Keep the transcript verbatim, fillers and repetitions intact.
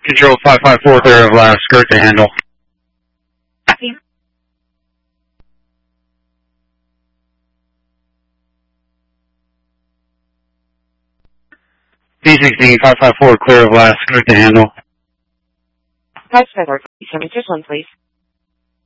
Control five five four, clear of last, skirt to handle. B sixteen, five five four, clear of last, skirt to handle. five five four, service one, please.